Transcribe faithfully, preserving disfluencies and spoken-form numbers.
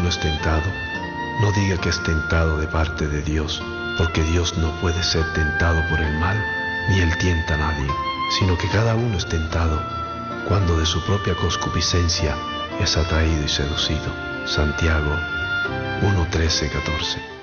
alguno es tentado, no diga que es tentado de parte de Dios, porque Dios no puede ser tentado por el mal, ni él tienta a nadie, sino que cada uno es tentado cuando de su propia concupiscencia es atraído y seducido. Santiago uno, trece, catorce.